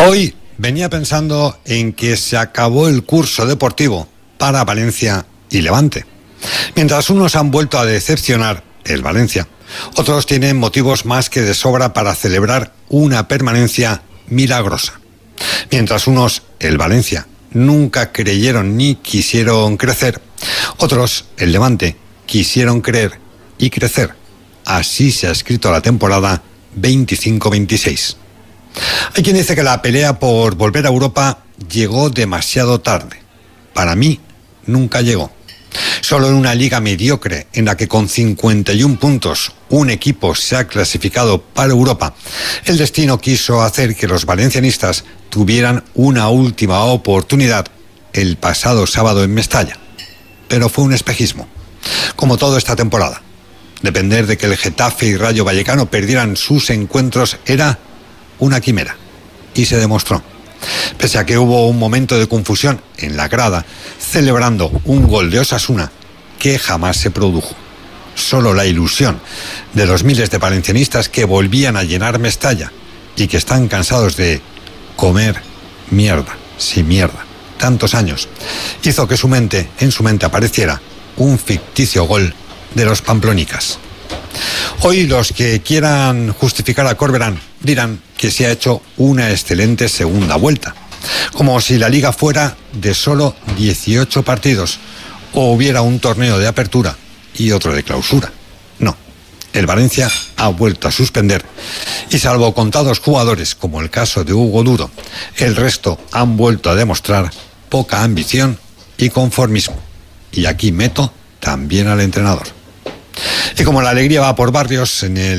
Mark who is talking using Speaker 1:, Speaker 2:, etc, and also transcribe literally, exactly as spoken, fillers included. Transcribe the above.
Speaker 1: Hoy venía pensando en que se acabó el curso deportivo para Valencia y Levante. Mientras unos han vuelto a decepcionar, el Valencia, otros tienen motivos más que de sobra para celebrar una permanencia milagrosa. Mientras unos, el Valencia, nunca creyeron ni quisieron crecer, otros, el Levante, quisieron creer y crecer. Así se ha escrito la temporada veinticinco veintiséis. Hay quien dice que la pelea por volver a Europa llegó demasiado tarde. Para mí, nunca llegó. Solo en una liga mediocre en la que con cincuenta y un puntos un equipo se ha clasificado para Europa, el destino quiso hacer que los valencianistas tuvieran una última oportunidad el pasado sábado en Mestalla. Pero fue un espejismo, como todo esta temporada. Depender de que el Getafe y Rayo Vallecano perdieran sus encuentros era una quimera, y se demostró. Pese a que hubo un momento de confusión en la grada, celebrando un gol de Osasuna que jamás se produjo. Solo la ilusión de los miles de valencianistas que volvían a llenar Mestalla y que están cansados de comer mierda, sí mierda, tantos años, hizo que su mente, en su mente apareciera un ficticio gol de los pamplonicas. Hoy los que quieran justificar a Corberán dirán que se ha hecho una excelente segunda vuelta, como si la liga fuera de solo dieciocho partidos o hubiera un torneo de apertura y otro de clausura. No, el Valencia ha vuelto a suspender y salvo contados jugadores como el caso de Hugo Duro, el resto han vuelto a demostrar poca ambición y conformismo. Y aquí meto también al entrenador. Y como la alegría va por barrios, en el